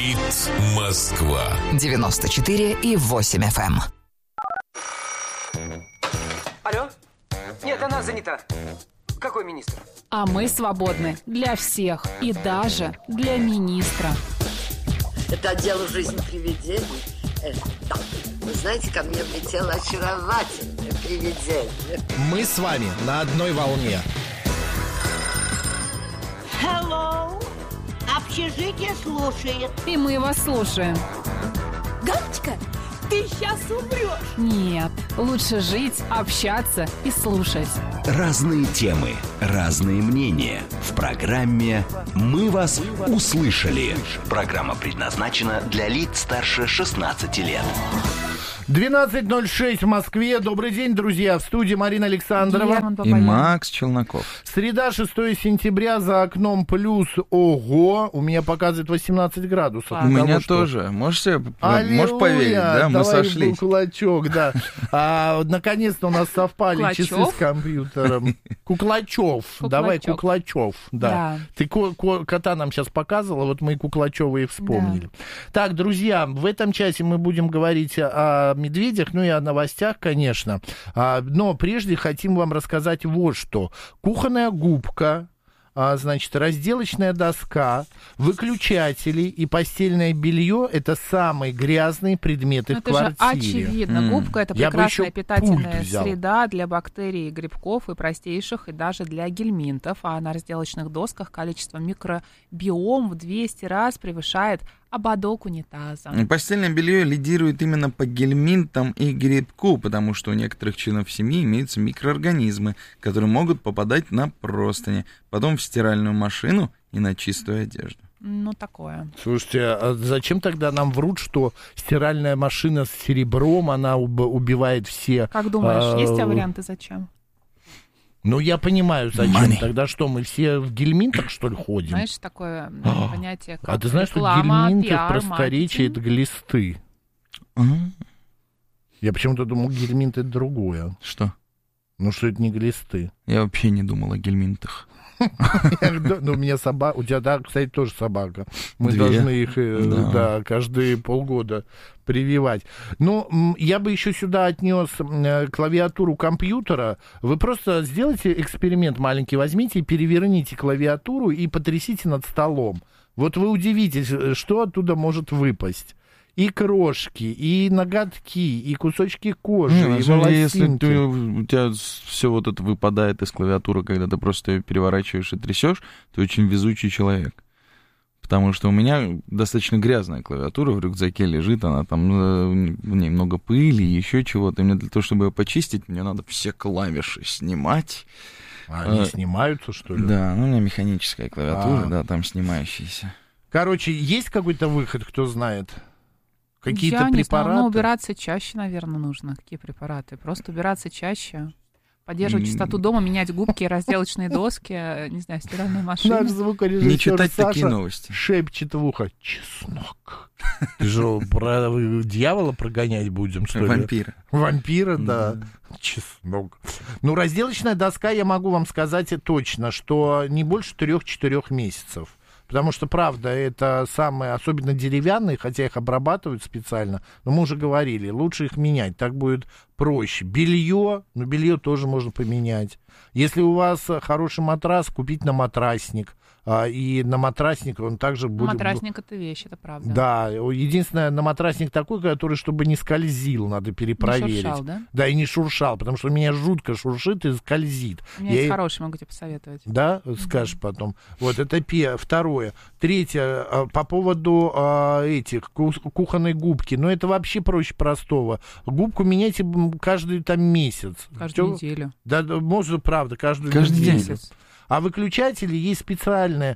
Говорит Москва. 94,8 FM. Алло? Нет, она занята. Какой министр? А мы свободны для всех и даже для министра. Это отдел «Жизнь привидений». Да. Вы знаете, ко мне влетело очаровательное привидение. Мы с вами на одной волне. Hello. Общежитие слушает. И мы вас слушаем. Галочка, ты сейчас умрешь. Нет, лучше жить, общаться и слушать. Разные темы, разные мнения. В программе «Мы вас услышали». Программа предназначена для лиц старше 16 лет. 12:06 в Москве. Добрый день, друзья. В студии Марина Александрова и Макс Челноков. Среда, 6 сентября, за окном плюс. Ого, у меня показывает 18 градусов. У меня тоже. Можешь поверить, да? Мы сошлись. Кулачок, да. Наконец-то у нас совпали часы с компьютером. Куклачев. Давай, Куклачев. Да. Ты кота нам сейчас показывала, вот мы и Куклачева и вспомнили. Так, друзья, в этом часе мы будем говорить о медведях, ну и о новостях, конечно. Но прежде хотим вам рассказать вот что. Кухонная губка, значит, разделочная доска, выключатели и постельное белье — это самые грязные предметы в квартире. Это же очевидно. Губка — это прекрасная питательная среда для бактерий, грибков и простейших, и даже для гельминтов. А на разделочных досках количество микробиом в 200 раз превышает ободок унитаза. Постельное белье лидирует именно по гельминтам и грибку, потому что у некоторых членов семьи имеются микроорганизмы, которые могут попадать на простыни, потом в стиральную машину и на чистую одежду. Ну, такое. Слушайте, а зачем тогда нам врут, что стиральная машина с серебром, она убивает все... Как думаешь, есть варианты зачем? Ну, я понимаю, зачем. Тогда что, мы все в гельминтах, что ли, ходим? Знаешь, такое понятие, как А ты знаешь, реклама, что гельминты пиар, в просторечии — это глисты? Я почему-то думал, гельминт — это другое. Что? Ну, что это не глисты. Я вообще не думал о гельминтах. Ну, у меня собака, у тебя, да, кстати, тоже собака. Мы должны их, да, каждые полгода прививать. Ну, я бы еще сюда отнес клавиатуру компьютера. Вы просто сделайте эксперимент маленький, возьмите и переверните клавиатуру и потрясите над столом. Вот вы удивитесь, что оттуда может выпасть. И крошки, и ноготки, и кусочки кожи, и волосинки. Если у тебя все вот это выпадает из клавиатуры, когда ты просто ее переворачиваешь и трясешь, ты очень везучий человек. Потому что у меня достаточно грязная клавиатура в рюкзаке лежит, она там, в ней много пыли, еще чего-то. И мне для того, чтобы ее почистить, мне надо все клавиши снимать. Они снимаются, что ли? Да, ну у меня механическая клавиатура, да, там снимающаяся. Короче, есть какой-то выход, кто знает? Какие-то я препараты? Не знаю, но убираться чаще, наверное, нужно. Какие препараты? Просто убираться чаще, поддерживать чистоту дома, менять губки, разделочные доски, не знаю, стиральные машины. Наш звукорежиссер не читать Саша такие новости. Шепчет в ухо: чеснок. Ты же про дьявола прогонять будем, что ли? Вампира. Вампира, да. Чеснок. Ну, разделочная доска, я могу вам сказать точно, что не больше 3-4 месяцев. Потому что, правда, это самые, особенно деревянные, хотя их обрабатывают специально, но мы уже говорили, лучше их менять, так будет проще. Белье, ну, белье тоже можно поменять. Если у вас хороший матрас, купить на матрасник. И на матрасник он также будет... Матрасник — это вещь, это правда. Да, единственное, на матрасник такой, который, чтобы не скользил, надо перепроверить. Не шуршал, да? Да, и не шуршал, потому что у меня жутко шуршит и скользит. У меня есть хороший, могу тебе посоветовать. Да? Скажешь потом. Вот, это второе. Третье, по поводу этих кухонной губки. Ну, это вообще проще простого. Губку меняйте каждый там месяц. Каждую неделю. Да, можно, правда, каждый неделю. А выключатели есть специальные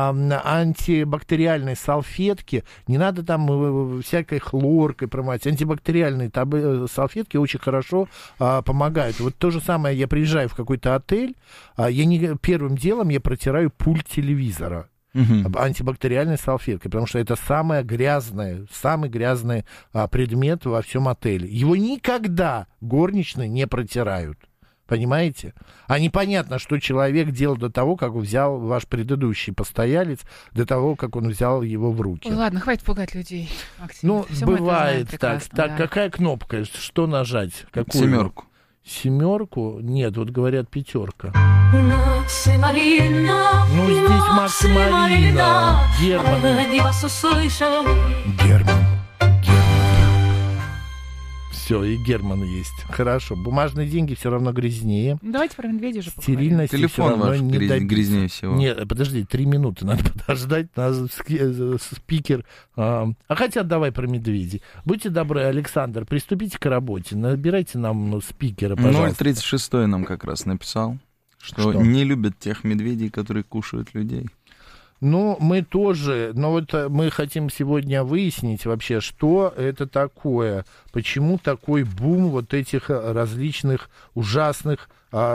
антибактериальные салфетки. Не надо там всякой хлоркой промывать. Антибактериальные салфетки очень хорошо помогают. Вот то же самое, я приезжаю в какой-то отель, первым делом я протираю пульт телевизора. Антибактериальной салфеткой, потому что это самый грязный предмет во всем отеле. Его никогда горничные не протирают. Понимаете? А непонятно, что человек делал до того, как взял ваш предыдущий постоялец, до того, как он взял его в руки. Ой, ладно, хватит пугать людей, Максим. Ну, бывает так. Так, какая кнопка? Что нажать? Какую? 7. 7? Нет, вот говорят 5. Ну, здесь Макс и Марина. Герман. Все, и Герман есть. Хорошо. Бумажные деньги все равно грязнее. Давайте про медведя же поговорим. Стерильности телефон ваш грязнее всего. Нет, подожди, 3 минуты надо подождать. Спикер. А хотя давай про медведей. Будьте добры, Александр, приступите к работе. Набирайте нам спикера, пожалуйста. 036 нам как раз написал, что не любят тех медведей, которые кушают людей. Ну, мы тоже, но вот мы хотим сегодня выяснить вообще, что это такое, почему такой бум вот этих различных ужасных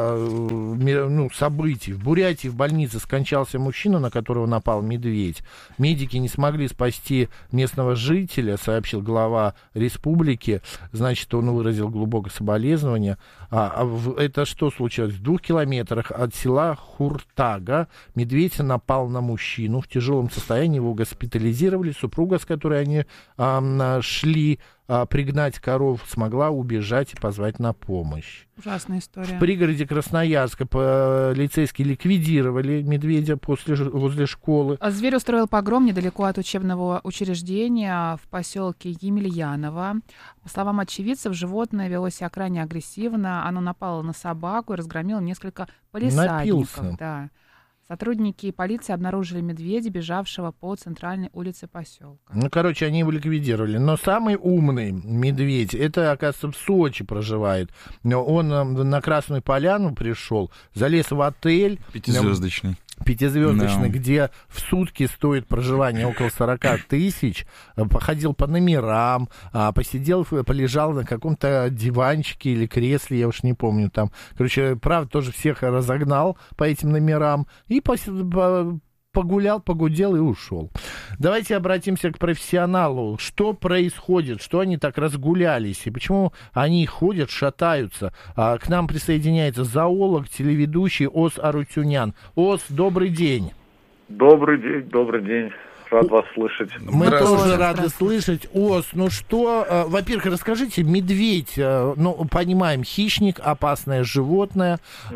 событий. В Бурятии в больнице скончался мужчина, на которого напал медведь. Медики не смогли спасти местного жителя, сообщил глава республики. Значит, он выразил глубокое соболезнование. Это что случилось? В 2 километрах от села Хуртага медведь напал на мужчину. В тяжелом состоянии его госпитализировали. Супруга, с которой они шли пригнать коров, смогла убежать и позвать на помощь. Ужасная история. В пригороде Красноярска полицейские ликвидировали медведя возле школы. Зверь устроил погром недалеко от учебного учреждения в поселке Емельяново. По словам очевидцев, животное вело себя крайне агрессивно. Оно напало на собаку и разгромило несколько палисадников. Да. Сотрудники полиции обнаружили медведя, бежавшего по центральной улице поселка. Ну, короче, они его ликвидировали. Но самый умный медведь, это, оказывается, в Сочи проживает. Он на Красную Поляну пришел, залез в отель. 5-звездочный. 5-звездочный, где в сутки стоит проживание около 40 тысяч, походил по номерам, посидел, полежал на каком-то диванчике или кресле, я уж не помню там. Короче, правда, тоже всех разогнал по этим номерам и погулял, погудел и ушел. Давайте обратимся к профессионалу. Что происходит? Что они так разгулялись? И почему они ходят, шатаются? К нам присоединяется зоолог, телеведущий Ос Арутюнян. Ос, добрый день. Добрый день. Рад вас слышать. Мы тоже рады слышать. Ос, ну что, во-первых, расскажите, медведь, понимаем, хищник, опасное животное,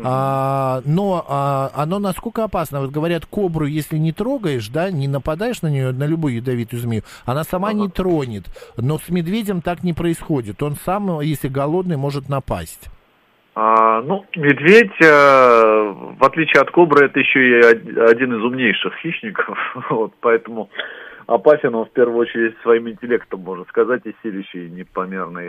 но оно насколько опасно? Вот говорят, кобру, если не трогаешь, да, не нападаешь на нее, на любую ядовитую змею, она сама не тронет. Но с медведем так не происходит. Он сам, если голодный, может напасть. Медведь, в отличие от кобры, это еще и один из умнейших хищников, поэтому опасен он в первую очередь своим интеллектом, можно сказать, и силищей непомерной.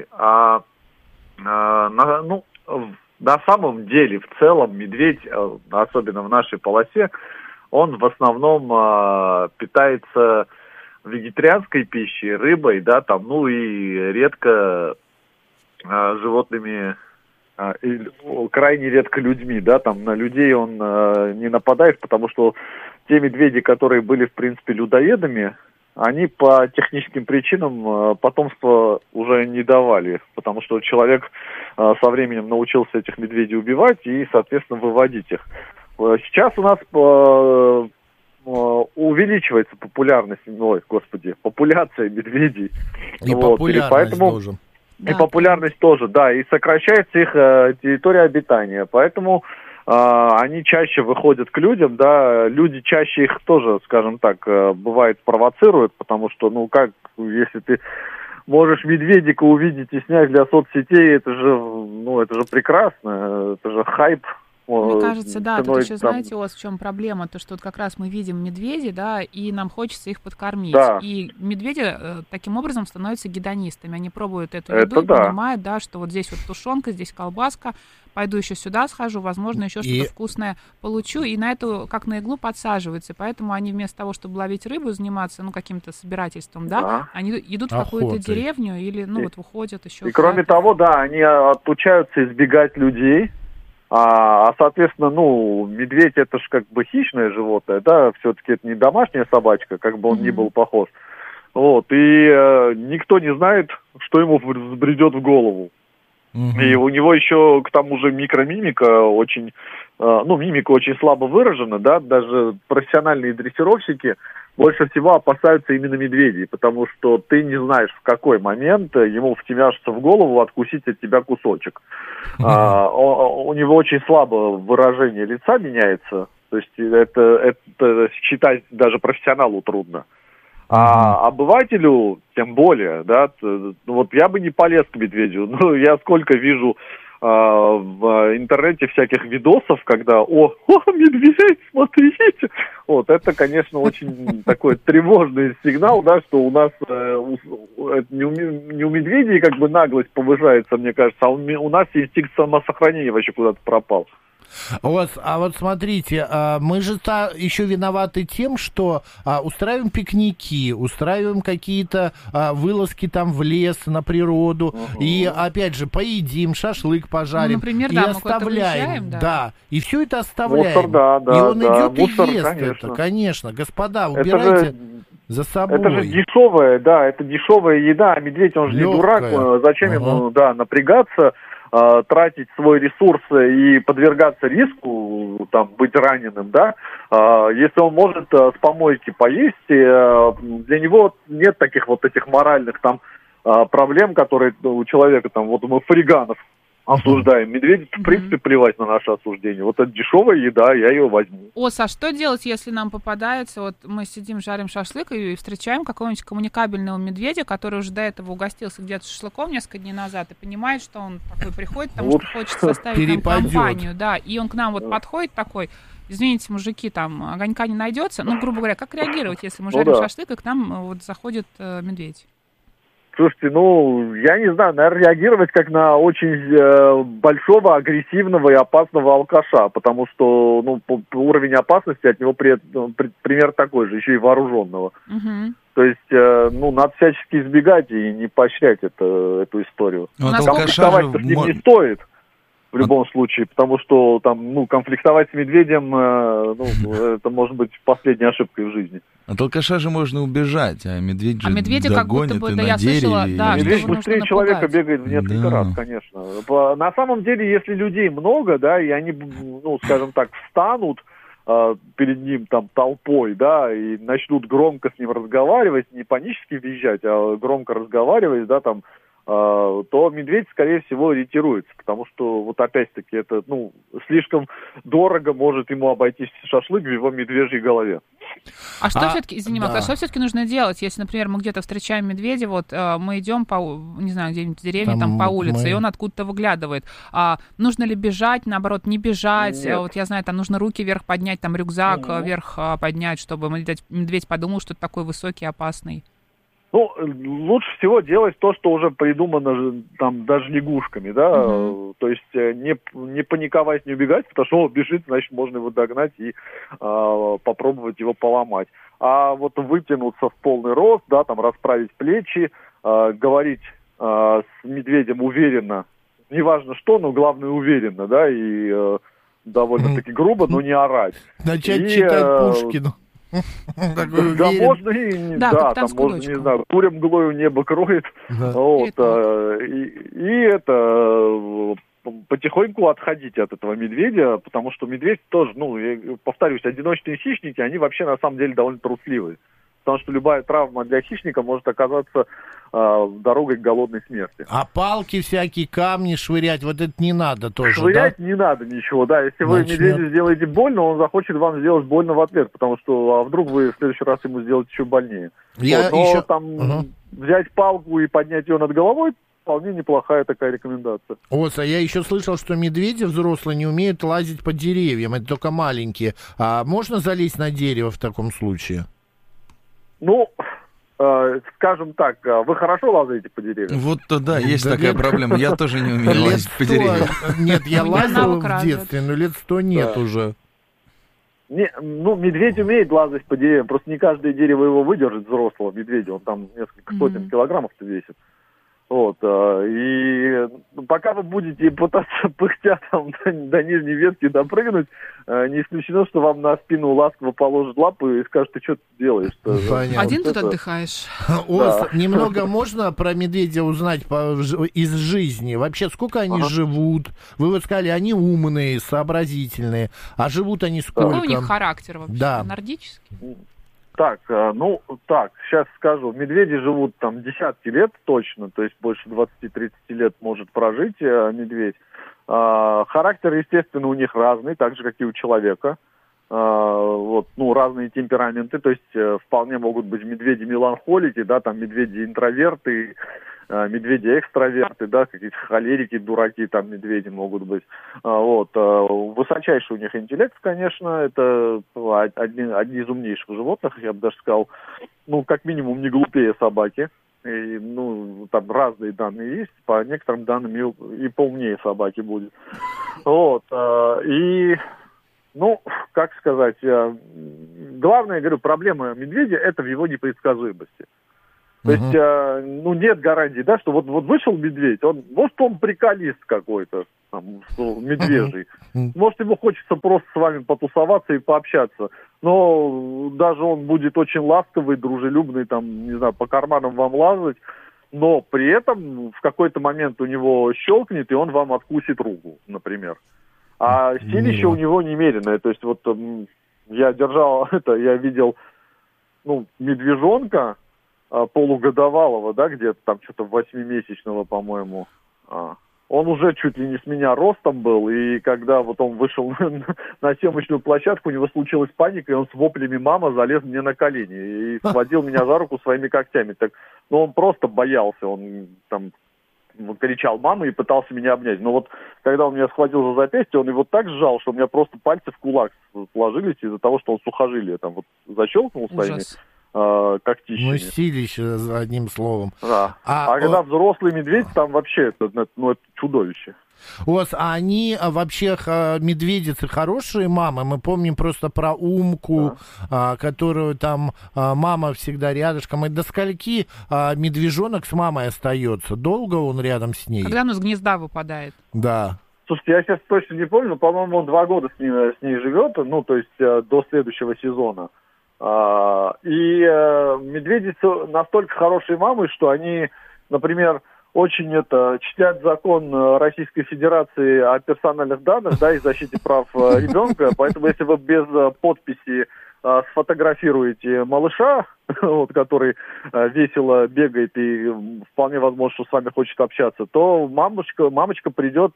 На самом деле, в целом, медведь, особенно в нашей полосе, он в основном питается вегетарианской пищей, рыбой, да, и редко животными, крайне редко людьми, да, на людей он не нападает, потому что те медведи, которые были, в принципе, людоедами, они по техническим причинам потомства уже не давали, потому что человек со временем научился этих медведей убивать и, соответственно, выводить их. Сейчас у нас увеличивается популяция медведей. И популярность тоже. И популярность тоже, да, и сокращается их территория обитания, поэтому они чаще выходят к людям, да, люди чаще их тоже, скажем так, бывает провоцируют, потому что, если ты можешь медведика увидеть и снять для соцсетей, это же прекрасно, это же хайп. Мне кажется, да, тут еще, знаете, у вас в чем проблема, то, что вот как раз мы видим медведей, да, и нам хочется их подкормить. Да. И медведи таким образом становятся гедонистами. Они пробуют эту еду и понимают, да, что вот здесь вот тушенка, здесь колбаска, пойду еще сюда схожу, возможно, еще что-то вкусное получу, и на эту, как на иглу, подсаживаются. Поэтому они вместо того, чтобы ловить рыбу, заниматься, каким-то собирательством, да, они идут в какую-то деревню или, выходят еще. И кроме того, да, они отучаются избегать людей. Соответственно, медведь это же как бы хищное животное, да, все-таки это не домашняя собачка, как бы он ни был похож. И никто не знает, что ему взбредет в голову. И у него еще, к тому же, микромимика очень, мимика очень слабо выражена, да, даже профессиональные дрессировщики больше всего опасаются именно медведей, потому что ты не знаешь, в какой момент ему втемяшится в голову откусить от тебя кусочек. У него очень слабо выражение лица меняется, то есть это считать даже профессионалу трудно. А обывателю тем более, да, вот я бы не полез к медведю, но я сколько вижу в интернете всяких видосов, когда медведь, смотрите. Вот, это, конечно, очень такой тревожный сигнал, да, что у нас не у медведей как бы наглость повышается, мне кажется, а у нас инстинкт самосохранения вообще куда-то пропал. А вот смотрите, мы же еще виноваты тем, что устраиваем пикники, устраиваем какие-то вылазки там в лес, на природу, и опять же поедим, шашлык пожарим, например, и оставляем, да, и все это оставляем, мусор, да, и он идет мусор, и ест конечно, господа, убирайте за собой. Это же дешевая, да, это дешевая еда, а медведь, он же не дурак, зачем ему, напрягаться, тратить свой ресурс и подвергаться риску, там, быть раненым, да, если он может с помойки поесть, для него нет таких вот этих моральных там проблем, которые у человека, там, вот мы фриганов осуждаем. Медведю, в принципе, плевать на наше осуждение. Вот это дешевая еда, я ее возьму. А что делать, если нам попадается, вот мы сидим, жарим шашлык и встречаем какого-нибудь коммуникабельного медведя, который уже до этого угостился где-то шашлыком несколько дней назад и понимает, что он такой приходит, потому что хочет составить нам компанию, да, и он к нам вот подходит такой: извините, мужики, там огонька не найдется. Ну, грубо говоря, как реагировать, если мы жарим шашлык, и к нам вот заходит медведь? Слушайте, я не знаю, наверное, реагировать как на очень большого, агрессивного и опасного алкаша, потому что, уровень опасности от него примерно такой же, еще и вооруженного. То есть, надо всячески избегать и не поощрять эту историю. Конфликтовать с ним не стоит. В любом случае, потому что там, конфликтовать с медведем, это может быть последней ошибкой в жизни. От алкаша же можно убежать, а медведь же медведя догонит как будто бы, и на дереве. Слышала, да, медведь быстрее человека бегает в несколько раз, конечно. На самом деле, если людей много, да, и они, скажем так, встанут перед ним там толпой, да, и начнут громко с ним разговаривать, не панически визжать, а громко разговаривать, да, там, то медведь, скорее всего, ретируется, потому что, вот опять-таки, это, слишком дорого может ему обойтись шашлык в его медвежьей голове. А что все-таки, что все-таки нужно делать, если, например, мы где-то встречаем медведя, вот мы идем не знаю, где-нибудь в деревне, там по улице, и он откуда-то выглядывает. Нужно ли бежать, наоборот, не бежать? Нет. Вот я знаю, там нужно руки вверх поднять, там рюкзак вверх поднять, чтобы медведь подумал, что ты такой высокий, опасный. Лучше всего делать то, что уже придумано там даже лягушками, да, то есть не паниковать, не убегать, потому что он бежит, значит, можно его догнать и попробовать его поломать. А вот вытянуться в полный рост, да, там расправить плечи, говорить с медведем уверенно, неважно что, но главное уверенно, да, и довольно-таки грубо, но не орать. Начать читать Пушкина. Да, можно и там можно, не знаю, куря мглою небо кроет, и потихоньку отходить от этого медведя, потому что медведь тоже, я повторюсь, одиночные хищники, они вообще на самом деле довольно трусливые. Потому что любая травма для хищника может оказаться дорогой к голодной смерти. А палки всякие, камни швырять, вот это не надо тоже, швырять не надо ничего, да. Если вы медведю сделаете больно, он захочет вам сделать больно в ответ, потому что, вдруг вы в следующий раз ему сделаете еще больнее. Взять палку и поднять ее над головой, вполне неплохая такая рекомендация. А я еще слышал, что медведи взрослые не умеют лазить по деревьям, это только маленькие. А можно залезть на дерево в таком случае? Скажем так, вы хорошо лазаете по деревьям? Вот да, есть такая проблема. Я тоже не умею лазить по деревьям. Нет, я лазил в детстве, но лет 100 нет уже. Медведь умеет лазать по деревьям, просто не каждое дерево его выдержит, взрослого медведя, он там несколько сотен килограммов-то весит. Вот, и пока вы будете пытаться пыхтя там до нижней ветки допрыгнуть, не исключено, что вам на спину ласково положат лапы и скажут, ты что ты делаешь? Понятно. Один тут отдыхаешь. Ос, немного можно про медведя узнать из жизни? Вообще, сколько они живут? Вы вот сказали, они умные, сообразительные. А живут они сколько? Какой у них характер вообще? Да. Нордический? Так, сейчас скажу. Медведи живут там десятки лет точно, то есть больше 20-30 лет может прожить медведь. Характер, естественно, у них разный, так же, как и у человека. Разные темпераменты, то есть вполне могут быть медведи-меланхолики, да, там медведи-интроверты, медведи-экстраверты, да, какие-то холерики, дураки, там медведи могут быть. Высочайший у них интеллект, конечно, это одни из умнейших животных, я бы даже сказал, как минимум не глупее собаки. И, там разные данные есть, по некоторым данным и поумнее собаки будет. Как сказать, главная, я говорю, проблема медведя – это в его непредсказуемости. То есть, нет гарантии, да, что вот вышел медведь, может, он приколист какой-то, там, медвежий. Может, ему хочется просто с вами потусоваться и пообщаться. Но даже он будет очень ласковый, дружелюбный, там, не знаю, по карманам вам лазать, но при этом в какой-то момент у него щелкнет, и он вам откусит руку, например. А силище у него немеренное. То есть я видел, медвежонка полугодовалого, да, где-то там что-то 8-месячного, по-моему. Он уже чуть ли не с меня ростом был, и когда он вышел на съемочную площадку, у него случилась паника, и он с воплями «мама» залез мне на колени и схватил меня за руку своими когтями. Он просто боялся, он там кричал «мама» и пытался меня обнять. Но когда он меня схватил за запястье, он его так сжал, что у меня просто пальцы в кулак сложились из-за того, что он сухожилие там защелкнул своими когтищами. Силище, одним словом. Да. Когда взрослый медведь, там вообще это чудовище. А они вообще, медведицы, хорошие мамы? Мы помним просто про Умку, которую там мама всегда рядышком. И до скольки медвежонок с мамой остается? Долго он рядом с ней? Когда он из гнезда выпадает. Да. Слушайте, я сейчас точно не помню, но, по-моему, он 2 года с ней живет, то есть до следующего сезона. И медведицы настолько хорошие мамы, что они, например, очень чтят закон Российской Федерации о персональных данных, да, и защите прав ребенка. Поэтому, если вы без подписи сфотографируете малыша, который весело бегает и вполне возможно, что с вами хочет общаться, то мамочка придет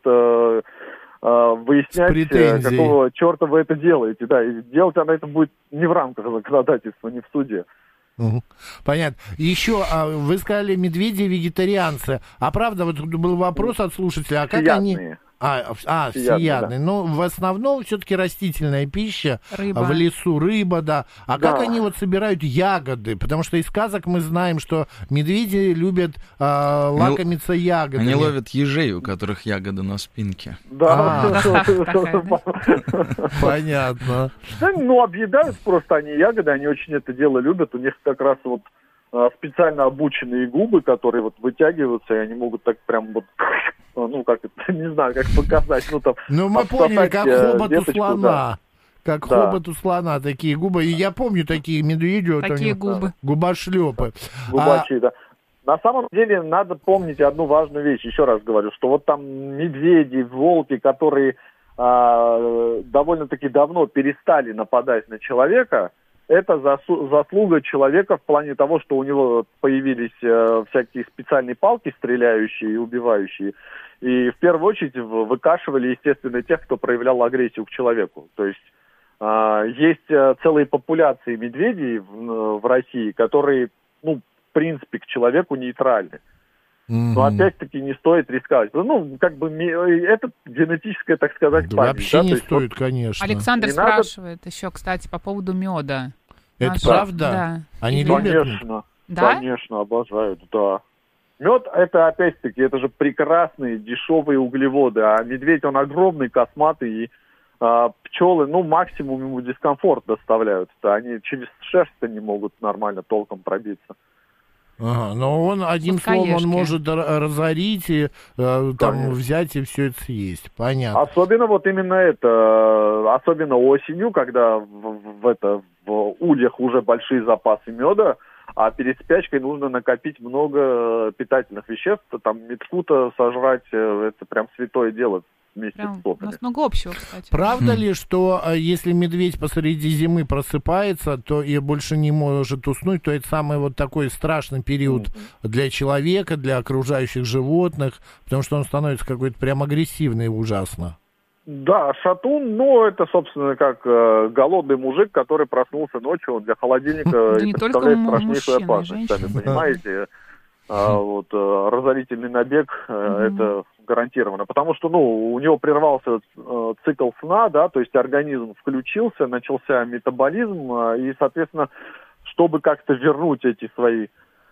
выяснять, какого черта вы это делаете. Да, и делать она это будет не в рамках законодательства, не в суде. Понятно. Еще вы сказали, медведи вегетарианцы. А правда, был вопрос от слушателя, а как всеядные. они... всеядные. Да. Но в основном все-таки растительная пища. Рыба. В лесу рыба, да. А да. Как они собирают ягоды? Потому что из сказок мы знаем, что медведи любят лакомиться ягодами. Они ловят ежей, у которых ягоды на спинке. Да. Понятно. Объедают просто они ягоды, они очень это дело любят. У них как раз специально обученные губы, которые вытягиваются, и они могут так прям не знаю, как показать. Мы поняли, как хобот у слона. Да. Как хобот у слона, такие губы. И я помню такие медведи. Такие губы. Губошлепы. Губачи, да. На самом деле надо помнить одну важную вещь. Еще раз говорю, что там медведи, волки, которые довольно-таки давно перестали нападать на человека, это заслуга человека в плане того, что у него появились всякие специальные палки, стреляющие и убивающие. И в первую очередь выкашивали, естественно, тех, кто проявлял агрессию к человеку. То есть есть целые популяции медведей в России, которые, в принципе, к человеку нейтральны. Но опять-таки не стоит рисковать. Это генетическая, так сказать, память. Вообще не стоит, конечно. Александр спрашивает еще, кстати, по поводу меда. Это правда? Да. Они любят? Конечно, обожают, да. Мед, это опять-таки, это же прекрасные дешевые углеводы, а медведь, он огромный, косматый, и пчелы, максимум ему дискомфорт доставляют. Они через шерсть не могут нормально толком пробиться. Ага, но он, одним словом, он может разорить и там взять и все это съесть. Понятно. Особенно вот именно это, особенно осенью, когда в ульях уже большие запасы меда, а перед спячкой нужно накопить много питательных веществ, там медкута сожрать, это прям святое дело. Прям, у нас много общего, кстати. Правда ли, что если медведь посреди зимы просыпается, то и больше не может уснуть, то это самый вот такой страшный период для человека, для окружающих животных, потому что он становится какой-то прям агрессивный и ужасно. Да, шатун, это, собственно, как голодный мужик, который проснулся ночью, он для холодильника и представляет страшнейшую опасность, сами понимаете. Разорительный набег, это гарантированно. Потому что, у него прервался цикл сна, да, то есть организм включился, начался метаболизм, и, соответственно, чтобы как-то вернуть эти свои,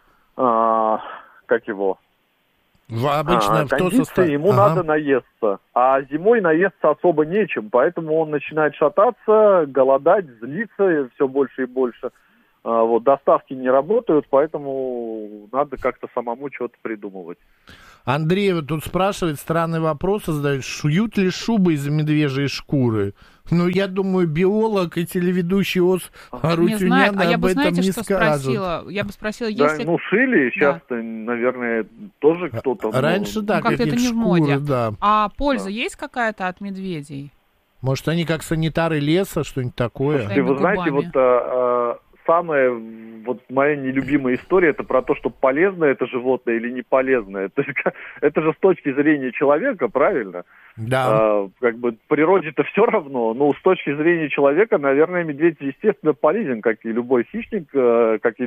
кондиции, ему надо наесться. А зимой наесться особо нечем, поэтому он начинает шататься, голодать, злиться все больше и больше. Доставки не работают, поэтому надо как-то самому что-то придумывать. Андрей вот тут спрашивает, странный вопрос задает, шьют ли шубы из медвежьей шкуры? Я думаю, биолог и телеведущий Ос Арутюнян об этом не скажут. Я бы спросила, если... шили, сейчас, наверное, тоже кто-то... Раньше, да, как-то это не в моде. Да. А польза есть какая-то от медведей? Может, они как санитары леса, что-нибудь такое? Вы знаете, самая моя нелюбимая история, это про то, что полезное это животное или не полезное. Это же с точки зрения человека, правильно? Да. Природе-то все равно, но с точки зрения человека, наверное, медведь, естественно, полезен, как и любой хищник, как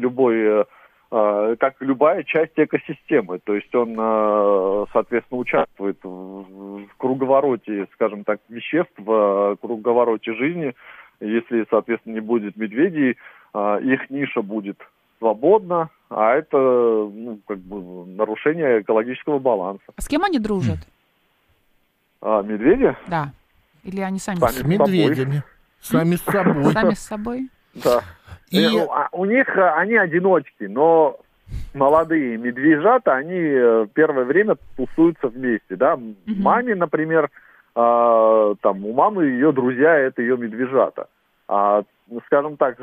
любая часть экосистемы. То есть он, соответственно, участвует в круговороте, скажем так, веществ, в круговороте жизни. Если, соответственно, не будет медведей, их ниша будет свободна, а это нарушение экологического баланса. А с кем они дружат? Медведи? Да. Или они сами с медведями. Сами с собой. Сами с собой? Да. У них они одиночки, но молодые медвежата, они первое время тусуются вместе, да. Маме, например, у мамы ее друзья, это ее медвежата. Скажем так,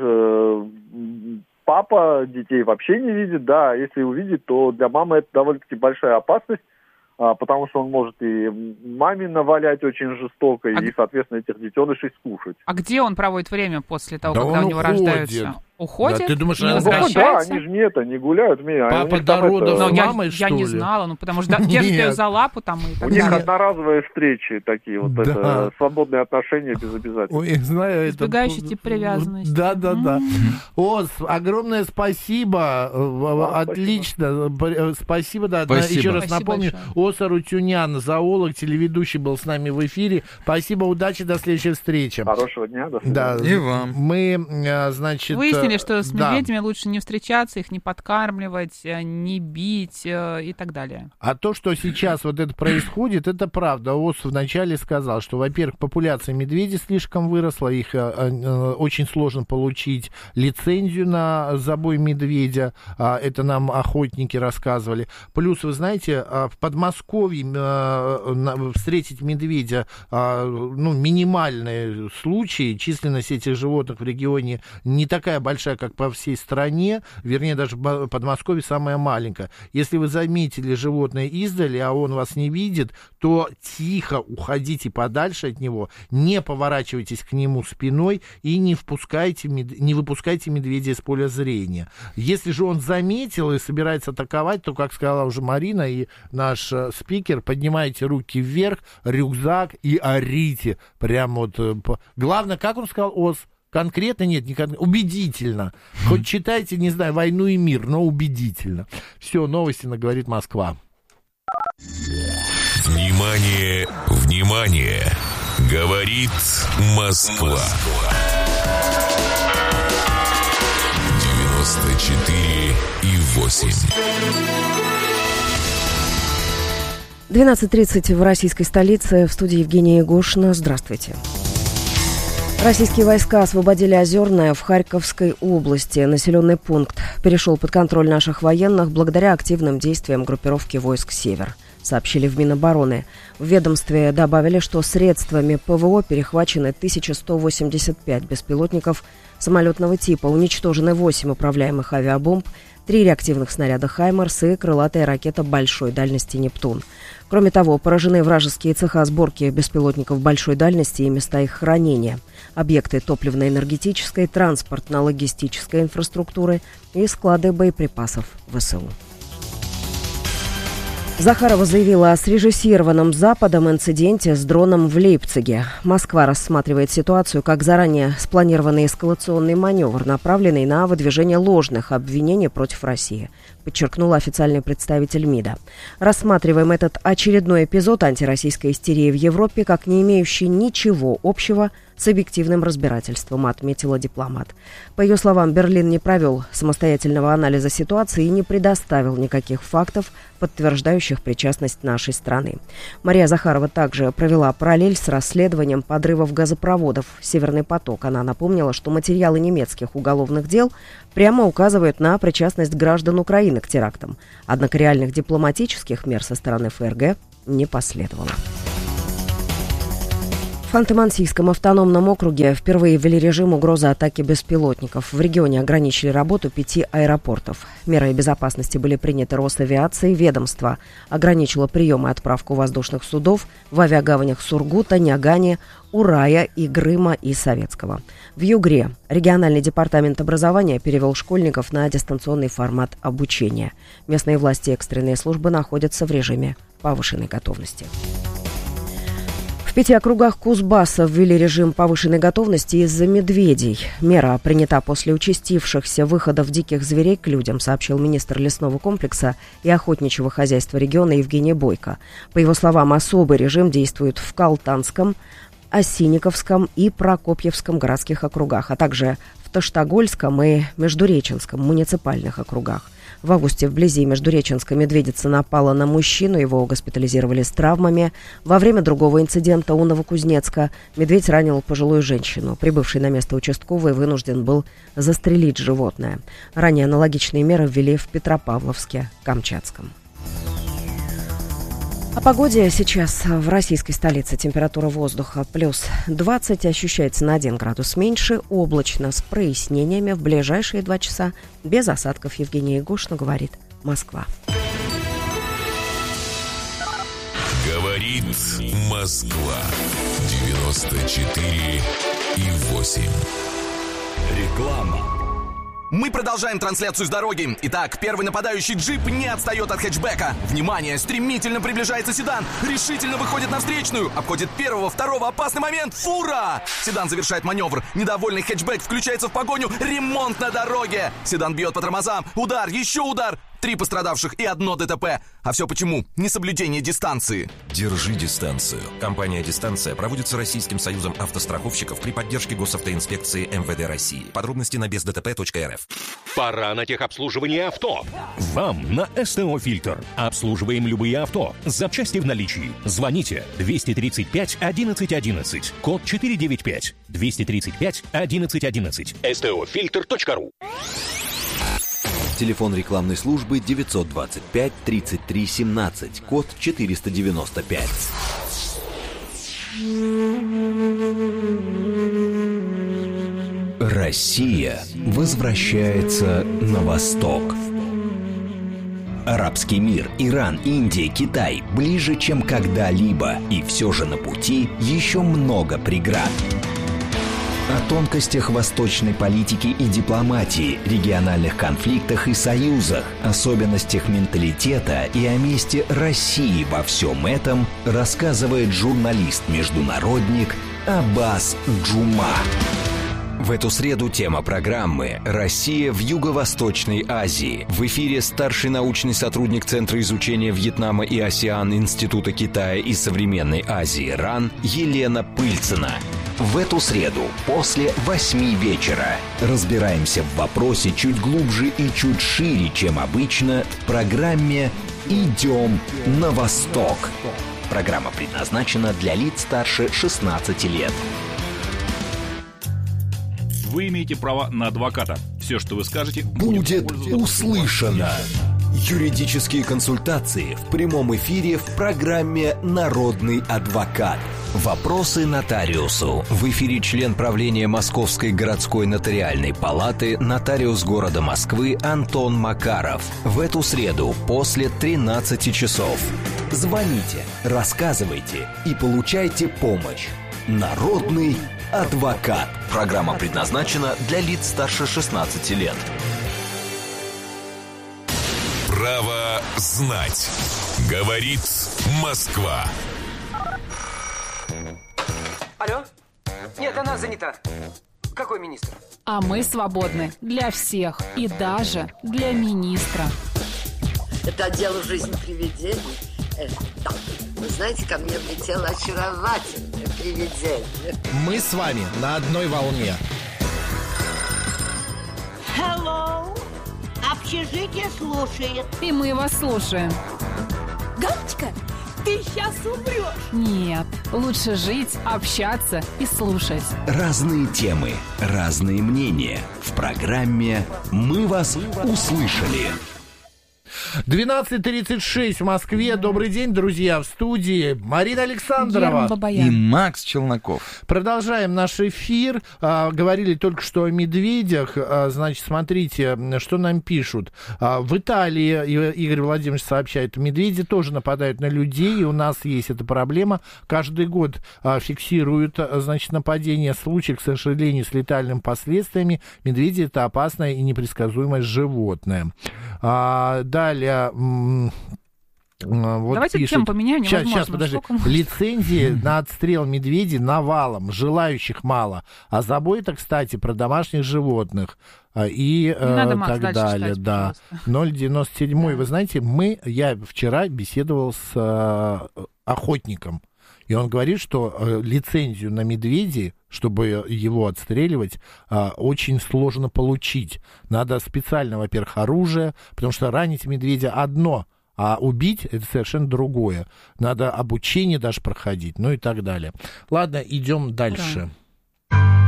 папа детей вообще не видит, да, если увидит, то для мамы это довольно-таки большая опасность, потому что он может и маме навалять очень жестоко, и, соответственно, этих детенышей скушать. А где он проводит время после того, когда у него рождаются? Уходит? Да, ты думаешь, не возвращается? Да, они же не гуляют. Папа до родов с мамой, что ли? Я не знала, потому что держит ее за лапу там и так далее. У них одноразовые встречи такие, это свободные отношения без обязательств. Ой, знаю, это... Избегающий тип привязанности. Да. Ос, огромное спасибо, отлично, спасибо, да, еще раз напомню, Ос Арутюнян, зоолог, телеведущий был с нами в эфире. Спасибо, удачи, до следующей встречи. Хорошего дня, до свидания. Да, и вам. Мы, значит... Выяснили, что с медведями лучше не встречаться, их не подкармливать, не бить и так далее. А то, что сейчас вот это происходит, это правда. ОС вначале сказал, что, во-первых, популяция медведей слишком выросла, их очень сложно получить лицензию на забой медведя, это нам охотники рассказывали. Плюс, вы знаете, в Подмосковье встретить медведя, минимальные случаи, численность этих животных в регионе не такая большая, как по всей стране, вернее, даже в Подмосковье самая маленькая. Если вы заметили животное издали, а он вас не видит, то тихо уходите подальше от него, не поворачивайтесь к нему спиной и не выпускайте медведя из поля зрения. Если же он заметил и собирается атаковать, то, как сказала уже Марина и наш спикер, поднимайте руки вверх, рюкзак и орите. Прям Главное, как он сказал, Ос? Конкретно нет, не конкретно, убедительно. Хоть читайте, не знаю, «Войну и мир», но убедительно. Все, новости на «Говорит Москва». Внимание, внимание! Говорит Москва. 94,8. 12:30 в российской столице. В студии Евгения Егошина. Здравствуйте. Российские войска освободили Озерное в Харьковской области. Населенный пункт перешел под контроль наших военных благодаря активным действиям группировки войск «Север», сообщили в Минобороны. В ведомстве добавили, что средствами ПВО перехвачены 1185 беспилотников самолетного типа, уничтожены 8 управляемых авиабомб, 3 реактивных снаряда «Хаймарс» и крылатая ракета большой дальности «Нептун». Кроме того, поражены вражеские цеха сборки беспилотников большой дальности и места их хранения, объекты топливно-энергетической, транспортно-логистической инфраструктуры и склады боеприпасов ВСУ. Захарова заявила о срежиссированном Западом инциденте с дроном в Лейпциге. Москва рассматривает ситуацию как заранее спланированный эскалационный маневр, направленный на выдвижение ложных обвинений против России, подчеркнул официальный представитель МИДа. Рассматриваем этот очередной эпизод антироссийской истерии в Европе как не имеющий ничего общего с объективным разбирательством, отметила дипломат. По ее словам, Берлин не провел самостоятельного анализа ситуации и не предоставил никаких фактов, подтверждающих причастность нашей страны. Мария Захарова также провела параллель с расследованием подрывов газопроводов «Северный поток». Она напомнила, что материалы немецких уголовных дел прямо указывают на причастность граждан Украины к терактам. Однако реальных дипломатических мер со стороны ФРГ не последовало. В Ханты-Мансийском автономном округе впервые ввели режим угрозы атаки беспилотников. В регионе ограничили работу 5 аэропортов. Меры безопасности были приняты Росавиацией. Ведомство ограничило прием и отправку воздушных судов в авиагаванях Сургута, Нягани, Урая, Игрыма и Советского. В Югре региональный департамент образования перевел школьников на дистанционный формат обучения. Местные власти и экстренные службы находятся в режиме повышенной готовности. В 5 округах Кузбасса ввели режим повышенной готовности из-за медведей. Мера принята после участившихся выходов диких зверей к людям, сообщил министр лесного комплекса и охотничьего хозяйства региона Евгений Бойко. По его словам, особый режим действует в Калтанском, Осинниковском и Прокопьевском городских округах, а также в Таштагольском и Междуреченском муниципальных округах. В августе вблизи Междуреченска медведица напала на мужчину, его госпитализировали с травмами. Во время другого инцидента у Новокузнецка медведь ранил пожилую женщину. Прибывший на место участковый вынужден был застрелить животное. Ранее аналогичные меры ввели в Петропавловске-Камчатском. О погоде сейчас в российской столице. Температура воздуха плюс 20, ощущается на 1 градус меньше, облачно с прояснениями. В ближайшие 2 часа без осадков. Евгения Егошина, говорит Москва. Говорит Москва. 94,8. Реклама. Мы продолжаем трансляцию с дороги. Итак, первый нападающий джип не отстает от хэтчбека. Внимание, стремительно приближается седан. Решительно выходит на встречную. Обходит первого, второго, опасный момент. Фура! Седан завершает маневр. Недовольный хэтчбек включается в погоню. Ремонт на дороге. Седан бьет по тормозам. Удар, еще удар. 3 пострадавших и 1 ДТП. А все почему? Несоблюдение дистанции. Держи дистанцию. Компания «Дистанция» проводится Российским союзом автостраховщиков при поддержке госавтоинспекции МВД России. Подробности на бездтп.рф. Пора на техобслуживание авто. Вам на СТО «Фильтр». Обслуживаем любые авто. Запчасти в наличии. Звоните 235 11 11. Код 495. 235 11 11. STOFilter.ru. Телефон рекламной службы 925 33 17, код 495. Россия возвращается на восток. Арабский мир, Иран, Индия, Китай ближе, чем когда-либо. И все же на пути еще много преград. О тонкостях восточной политики и дипломатии, региональных конфликтах и союзах, особенностях менталитета и о месте России во всем этом рассказывает журналист-международник Аббас Джума. В эту среду тема программы «Россия в Юго-Восточной Азии». В эфире старший научный сотрудник Центра изучения Вьетнама и АСЕАН Института Китая и современной Азии РАН Елена Пыльцина. В эту среду после 8 вечера разбираемся в вопросе чуть глубже и чуть шире, чем обычно, в программе «Идем на восток». Программа предназначена для лиц старше 16 лет. вы имеете право на адвоката. Все, что вы скажете, будет услышано. Юридические консультации в прямом эфире в программе «Народный адвокат». Вопросы нотариусу. В эфире член правления Московской городской нотариальной палаты, нотариус города Москвы Антон Макаров. В эту среду после 13 часов. Звоните, рассказывайте и получайте помощь. Народный адвокат. Программа предназначена для лиц старше 16 лет. Право знать. Говорит Москва. Алло? Нет, она занята. Какой министр? А мы свободны для всех и даже для министра. Это дело жизни привидений. Да. Вы знаете, ко мне влетело очаровательное привидение. Мы с вами на одной волне. Hello. Общежитие слушает. И мы вас слушаем. Галочка, ты сейчас умрешь. Нет, лучше жить, общаться и слушать. Разные темы, разные мнения. В программе «Мы вас услышали». 12:36 в Москве. Добрый день, друзья, в студии Марина Александрова и Макс Челноков. Продолжаем наш эфир. Говорили только что о медведях. Значит, смотрите, что нам пишут. В Италии, Игорь Владимирович сообщает, медведи тоже нападают на людей, и у нас есть эта проблема. Каждый год фиксируют, значит, нападение, случаи, к сожалению, с летальными последствиями. Медведи — это опасное и непредсказуемое животное. Далее, вот давайте пишут, тему поменяем, невозможно. Сейчас, подожди. Лицензии на отстрел медведей навалом, желающих мало. А забота, кстати, про домашних животных и так далее. Да. 097. Вы знаете, я вчера беседовал с охотником. И он говорит, что лицензию на медведей, чтобы его отстреливать, очень сложно получить. Надо специально, во-первых, оружие, потому что ранить медведя одно, а убить — это совершенно другое. Надо обучение даже проходить, ну и так далее. Ладно, идем дальше.